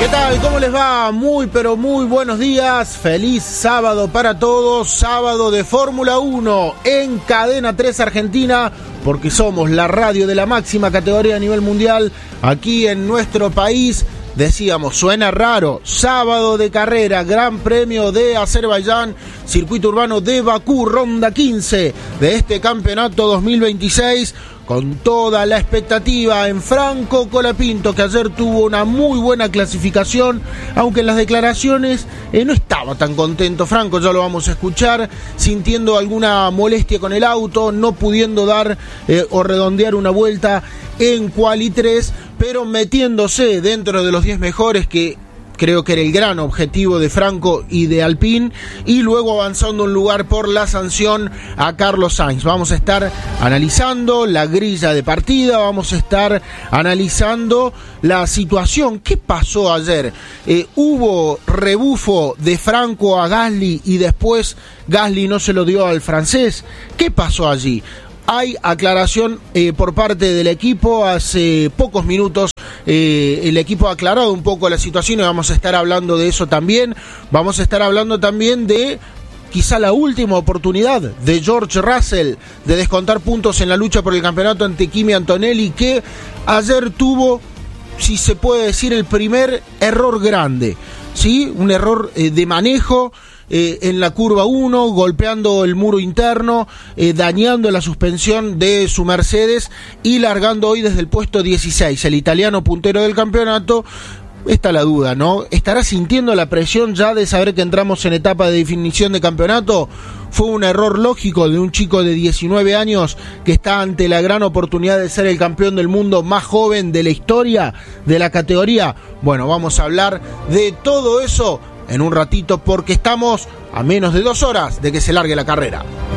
¿Qué tal? ¿Cómo les va? Muy pero muy buenos días. Feliz sábado para todos. Sábado de Fórmula 1 en Cadena 3 Argentina, porque somos la radio de la máxima categoría a nivel mundial aquí en nuestro país. Decíamos, suena raro, sábado de carrera, Gran Premio de Azerbaiyán, circuito urbano de Bakú, ronda 15 de este campeonato 2026, con toda la expectativa en Franco Colapinto, que ayer tuvo una muy buena clasificación, aunque en las declaraciones no estaba tan contento. Franco, ya lo vamos a escuchar, sintiendo alguna molestia con el auto, no pudiendo dar o redondear una vuelta en Quali 3, pero metiéndose dentro de los 10 mejores, que creo que era el gran objetivo de Franco y de Alpine, y luego avanzando un lugar por la sanción a Carlos Sainz. Vamos a estar analizando la grilla de partida, vamos a estar analizando la situación. ¿Qué pasó ayer? Hubo rebufo de Franco a Gasly y después Gasly no se lo dio al francés. ¿Qué pasó allí? Hay aclaración por parte del equipo. Hace pocos minutos el equipo ha aclarado un poco la situación y vamos a estar hablando de eso también. Vamos a estar hablando también de quizá la última oportunidad de George Russell de descontar puntos en la lucha por el campeonato ante Kimi Antonelli, que ayer tuvo, si se puede decir, el primer error grande, ¿sí? Un error de manejo en la curva 1, golpeando el muro interno, dañando la suspensión de su Mercedes y largando hoy desde el puesto 16, el italiano puntero del campeonato. Está la duda, ¿no? ¿Estará sintiendo la presión ya de saber que entramos en etapa de definición de campeonato? ¿Fue un error lógico de un chico de 19 años que está ante la gran oportunidad de ser el campeón del mundo más joven de la historia de la categoría? Bueno, vamos a hablar de todo eso en un ratito, porque estamos a menos de 2 horas de que se largue la carrera.